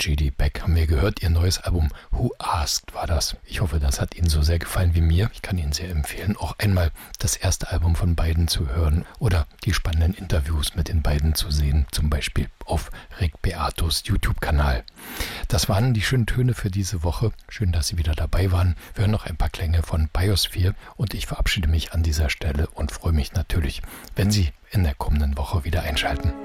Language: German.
J.D. Beck haben wir gehört. Ihr neues Album Who Asked war das. Ich hoffe, das hat Ihnen so sehr gefallen wie mir. Ich kann Ihnen sehr empfehlen, auch einmal das erste Album von beiden zu hören oder die spannenden Interviews mit den beiden zu sehen, zum Beispiel auf Rick Beatos YouTube-Kanal. Das waren die schönen Töne für diese Woche. Schön, dass Sie wieder dabei waren. Wir hören noch ein paar Klänge von Biosphere und ich verabschiede mich an dieser Stelle und freue mich natürlich, wenn Sie in der kommenden Woche wieder einschalten.